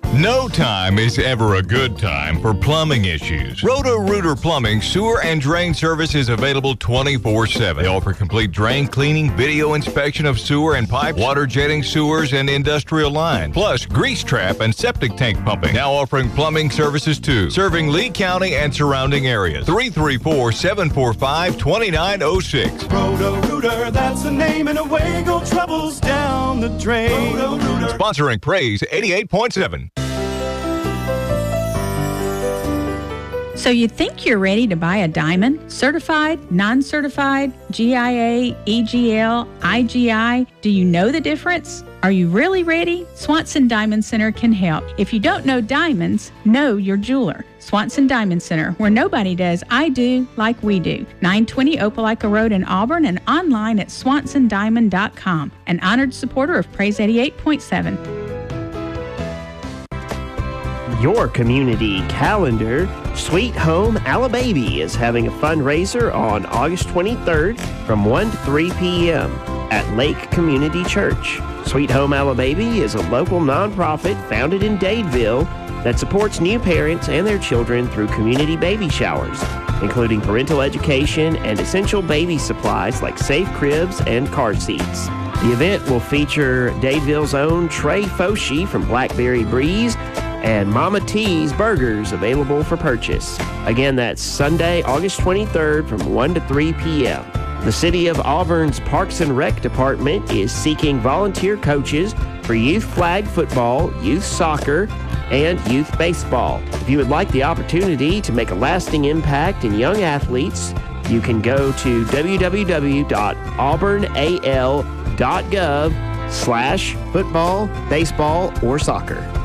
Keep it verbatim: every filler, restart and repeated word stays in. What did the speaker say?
No time is ever a good time for plumbing issues. Roto-Rooter Plumbing sewer and drain service is available twenty-four seven. They offer complete drain cleaning, video inspection of sewer and pipe, water jetting sewers and industrial lines, plus grease trap and septic tank pumping. Now offering plumbing services too, serving Lee County and surrounding areas. three three four, seven four five, two nine zero six. Roto-Rooter, that's the name, and away go troubles down the drain. Roto-Rooter. Sponsoring Praise eighty-eight point seven. So you think you're ready to buy a diamond? Certified, non-certified, G I A, E G L, I G I? Do you know the difference? Are you really ready? Swanson Diamond Center can help. If you don't know diamonds, know your jeweler. Swanson Diamond Center, where nobody does I do like we do. nine twenty Opelika Road in Auburn and online at swanson diamond dot com. An honored supporter of Praise eighty-eight point seven. Your community calendar. Sweet Home Alababy is having a fundraiser on August twenty-third from one to three p.m. at Lake Community Church. Sweet Home Alababy is a local nonprofit founded in Dadeville that supports new parents and their children through community baby showers, including parental education and essential baby supplies like safe cribs and car seats. The event will feature Dadeville's own Trey Foshi from Blackberry Breeze and Mama T's Burgers available for purchase. Again, that's Sunday, August twenty-third from one to three p.m. The City of Auburn's Parks and Rec Department is seeking volunteer coaches for youth flag football, youth soccer, and youth baseball. If you would like the opportunity to make a lasting impact in young athletes, you can go to w w w dot auburn a l dot gov slash football, baseball, or soccer.